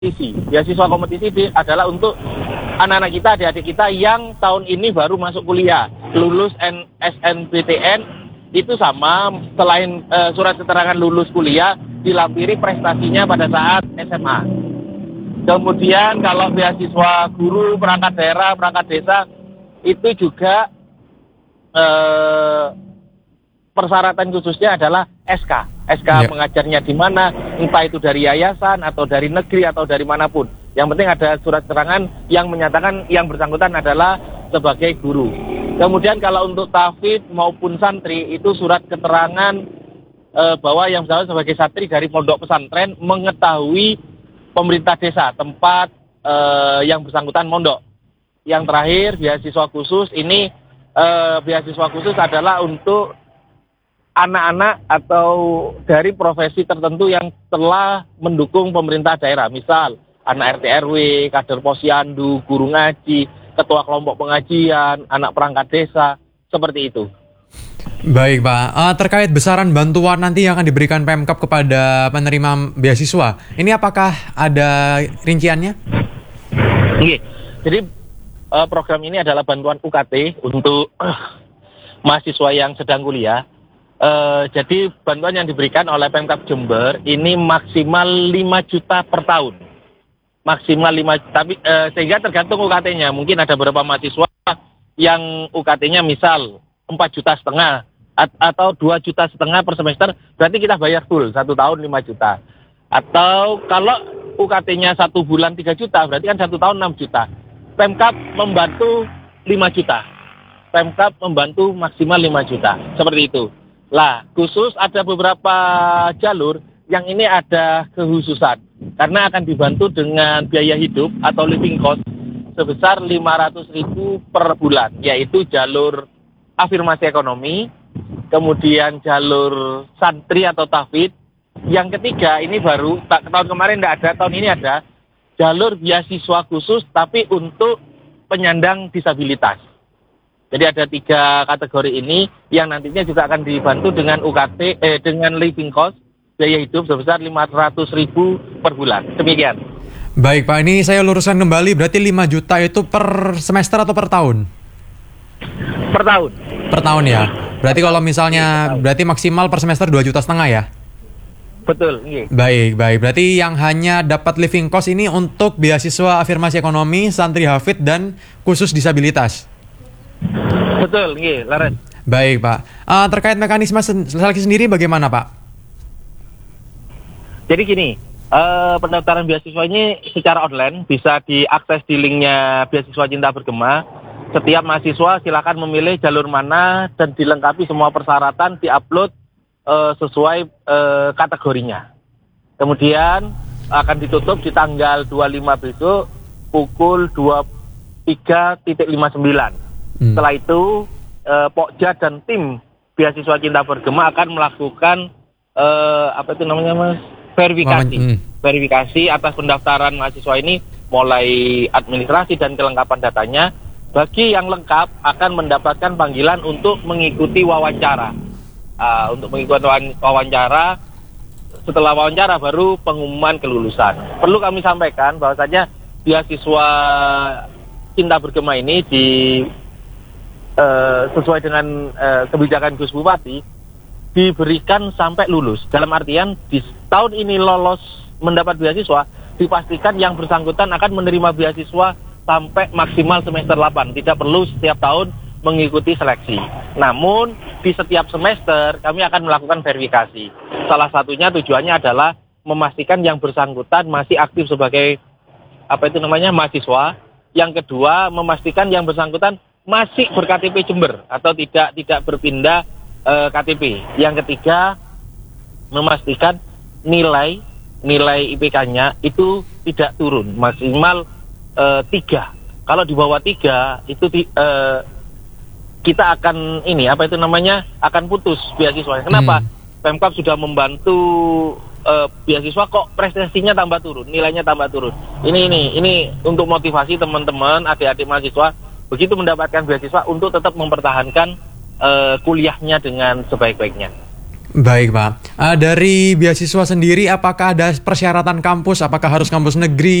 kompetisi. Beasiswa kompetisi adalah untuk anak-anak kita, adik-adik kita yang tahun ini baru masuk kuliah, lulus SNBTN, itu sama selain surat keterangan lulus kuliah, dilampiri prestasinya pada saat SMA. Kemudian kalau beasiswa guru, perangkat daerah, perangkat desa, itu juga persyaratan khususnya adalah SK pengajarnya di mana, entah itu dari yayasan atau dari negeri atau dari manapun. Yang penting ada surat keterangan yang menyatakan yang bersangkutan adalah sebagai guru. Kemudian kalau untuk tahfidz maupun santri itu surat keterangan bahwa yang bersangkutan sebagai santri dari pondok pesantren mengetahui pemerintah desa tempat yang bersangkutan mondok. Yang terakhir beasiswa khusus ini beasiswa khusus adalah untuk anak-anak atau dari profesi tertentu yang telah mendukung pemerintah daerah. Misal anak RT RW, kader posyandu, guru ngaji, ketua kelompok pengajian, anak perangkat desa, seperti itu. Baik Pak, terkait besaran bantuan nanti yang akan diberikan Pemkab kepada penerima beasiswa, ini apakah ada rinciannya? Oke, jadi program ini adalah bantuan UKT untuk mahasiswa yang sedang kuliah. Jadi bantuan yang diberikan oleh Pemkab Jember ini maksimal 5 juta per tahun. Maksimal 5 juta, tapi sehingga tergantung UKT-nya. Mungkin ada beberapa mahasiswa yang UKT-nya misal 4,5 juta atau 2,5 juta per semester, berarti kita bayar full 1 tahun 5 juta. Atau kalau UKT-nya 1 bulan 3 juta, berarti kan 1 tahun 6 juta. Pemkab membantu 5 juta. Pemkab membantu maksimal 5 juta. Seperti itu. Lah, khusus ada beberapa jalur yang ini ada kekhususan. Karena akan dibantu dengan biaya hidup atau living cost sebesar 500.000 per bulan. Yaitu jalur afirmasi ekonomi, kemudian jalur santri atau tahfidz. Yang ketiga, ini baru, tahun kemarin tidak ada, tahun ini ada, jalur beasiswa khusus tapi untuk penyandang disabilitas. Jadi ada 3 kategori ini yang nantinya juga akan dibantu dengan UKT, dengan living cost, biaya hidup sebesar 500.000 per bulan. Demikian. Baik Pak, ini saya luruskan kembali, berarti 5 juta itu per semester atau per tahun? Per tahun. Per tahun ya? Berarti kalau misalnya, berarti maksimal per semester 2,5 juta ya? Betul. Iya. Baik. Berarti yang hanya dapat living cost ini untuk beasiswa afirmasi ekonomi, santri hafidz, dan khusus disabilitas? Betul, iya, Laren. Baik Pak, terkait mekanisme seleksi sendiri bagaimana Pak? Jadi gini, pendaftaran beasiswa ini secara online bisa diakses di linknya Beasiswa Cinta Bergema. Setiap mahasiswa silakan memilih jalur mana dan dilengkapi semua persyaratan, diupload sesuai kategorinya. Kemudian akan ditutup di tanggal 25 besok pukul 23.59. Setelah itu Pokja dan tim Beasiswa Cinta Bergema akan melakukan verifikasi atas pendaftaran mahasiswa ini, mulai administrasi dan kelengkapan datanya. Bagi yang lengkap akan mendapatkan panggilan untuk mengikuti wawancara. Untuk mengikuti wawancara, setelah wawancara baru pengumuman kelulusan. Perlu kami sampaikan bahwasanya beasiswa Cinta Bergema ini sesuai dengan kebijakan Gus Bupati diberikan sampai lulus. Dalam artian di tahun ini lolos mendapat beasiswa, dipastikan yang bersangkutan akan menerima beasiswa sampai maksimal semester 8. Tidak perlu setiap tahun mengikuti seleksi. Namun di setiap semester kami akan melakukan verifikasi. Salah satunya tujuannya adalah memastikan yang bersangkutan masih aktif sebagai mahasiswa. Yang kedua, memastikan yang bersangkutan masih ber-KTP Jember atau tidak berpindah KTP. Yang ketiga, memastikan nilai IPK-nya itu tidak turun, maksimal 3. Kalau di bawah 3 itu kita akan akan putus beasiswa. Kenapa? Pemkab sudah membantu beasiswa kok prestasinya tambah turun, nilainya tambah turun. Ini untuk motivasi teman-teman, adik-adik mahasiswa begitu mendapatkan beasiswa untuk tetap mempertahankan kuliahnya dengan sebaik-baiknya. Baik Pak, dari beasiswa sendiri apakah ada persyaratan kampus, apakah harus kampus negeri